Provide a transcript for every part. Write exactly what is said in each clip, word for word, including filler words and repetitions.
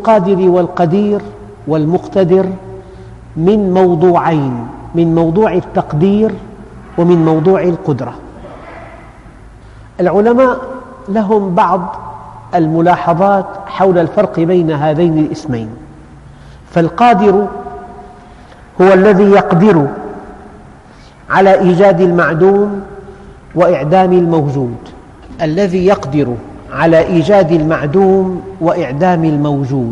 القادر والقدير والمقتدر من موضوعين، من موضوع التقدير ومن موضوع القدرة. العلماء لهم بعض الملاحظات حول الفرق بين هذين الاسمين. فالقادر هو الذي يقدر على إيجاد المعدوم وإعدام الموجود، الذي يقدر على إيجاد المعدوم وإعدام الموجود.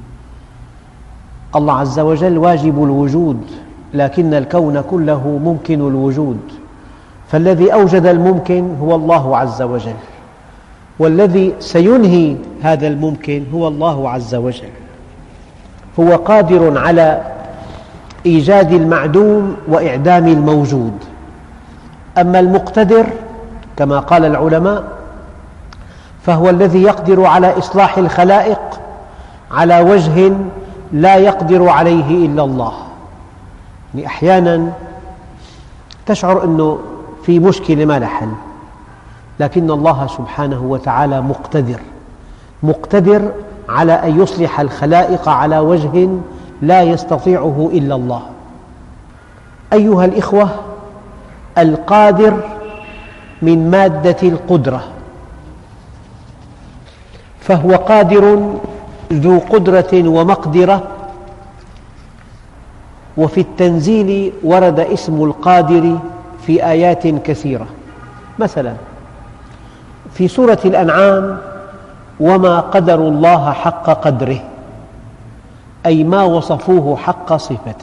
الله عز وجل واجب الوجود، لكن الكون كله ممكن الوجود، فالذي أوجد الممكن هو الله عز وجل، والذي سينهي هذا الممكن هو الله عز وجل. هو قادر على إيجاد المعدوم وإعدام الموجود. أما المقتدر كما قال العلماء فهو الذي يقدر على إصلاح الخلائق على وجه لا يقدر عليه إلا الله. يعني أحياناً تشعر أنه في مشكلة ما لها حل، لكن الله سبحانه وتعالى مقتدر، مقتدر على أن يصلح الخلائق على وجه لا يستطيعه إلا الله. أيها الإخوة، القادر من مادة القدرة، فهو قادر ذو قدرة ومقدرة. وفي التنزيل ورد اسم القادر في آيات كثيرة. مثلا في سورة الأنعام: وما قدروا الله حق قدره، أي ما وصفوه حق صفته.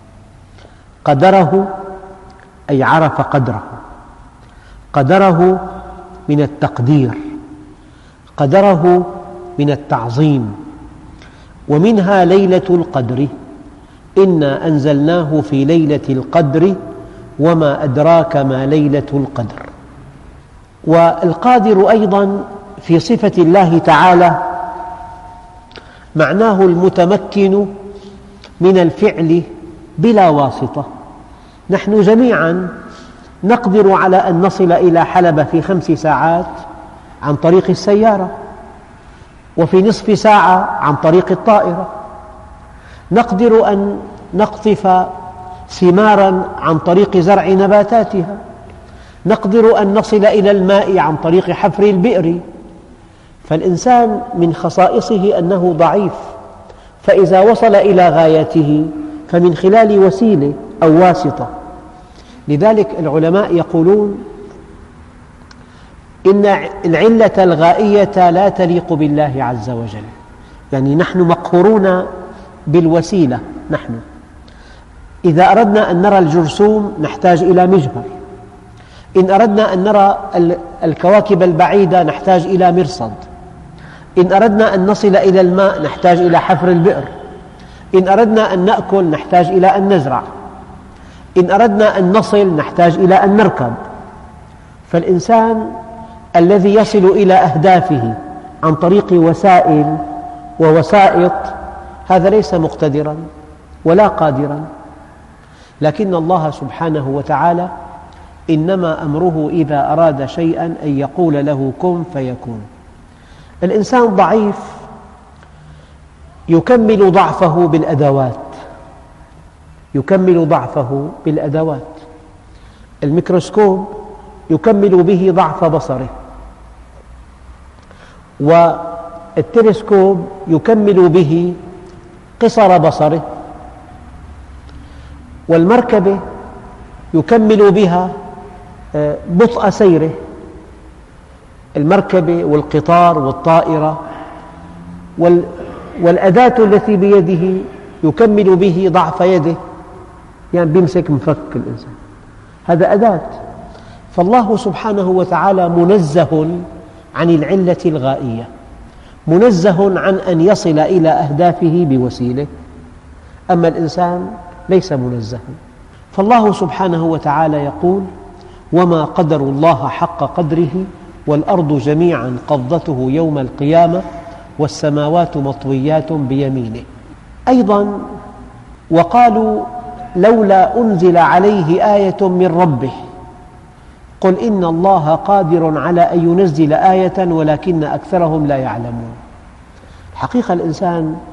قدره أي عرف قدره، قدره من التقدير، قدره من التعظيم. ومنها ليلة القدر، إنا أنزلناه في ليلة القدر وما أدراك ما ليلة القدر. والقادر أيضاً في صفة الله تعالى معناه المتمكن من الفعل بلا واسطة. نحن جميعاً نقدر على أن نصل إلى حلب في خمس ساعات عن طريق السيارة، وفي نصف ساعة عن طريق الطائرة. نقدر أن نقطف ثماراً عن طريق زرع نباتاتها. نقدر أن نصل إلى الماء عن طريق حفر البئر. فالإنسان من خصائصه أنه ضعيف، فإذا وصل إلى غايته فمن خلال وسيلة أو واسطة. لذلك العلماء يقولون إن العلة الغائية لا تليق بالله عز وجل. يعني نحن مقهورون بالوسيلة. نحن إذا أردنا أن نرى الجرثوم نحتاج إلى مجهر، إن أردنا أن نرى الكواكب البعيدة نحتاج إلى مرصد، إن أردنا أن نصل إلى الماء نحتاج إلى حفر البئر، إن أردنا أن نأكل نحتاج إلى أن نزرع، إن أردنا أن نصل نحتاج إلى أن نركب. فالإنسان الذي يصل إلى أهدافه عن طريق وسائل ووسائط هذا ليس مقتدراً ولا قادراً. لكن الله سبحانه وتعالى إنما أمره إذا أراد شيئاً أن يقول له كن فيكون. الإنسان ضعيف يكمل ضعفه بالأدوات، يكمل ضعفه بالأدوات. الميكروسكوب يكمل به ضعف بصره، والتلسكوب يكمل به قصر بصره، والمركبة يكمل بها بطء سيره. المركبة والقطار والطائرة والأداة التي بيده يكمل به ضعف يده، يعني بيمسك مفك الإنسان، هذا أداة. فالله سبحانه وتعالى منزه عن العلة الغائية، منزه عن أن يصل إلى أهدافه بوسيلة. أما الإنسان ليس منزها. فالله سبحانه وتعالى يقول: وما قدروا الله حق قدره والأرض جميعاً قبضته يوم القيامة والسماوات مطويات بيمينه. أيضاً وقالوا لولا أنزل عليه آية من ربه قل إن الله قادر على أن ينزل آية ولكن أكثرهم لا يعلمون. الحقيقة الإنسان